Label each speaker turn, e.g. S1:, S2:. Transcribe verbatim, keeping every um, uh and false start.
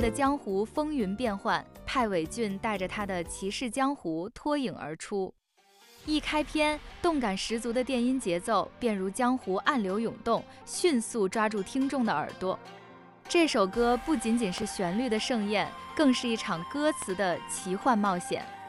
S1: 的江湖风云变幻，派伟俊带着他的骑士江湖脱颖而出。一开篇，动感十足的电音节奏便如江湖暗流涌动，迅速抓住听众的耳朵。这首歌不仅仅是旋律的盛宴，更是一场歌词的奇幻冒险。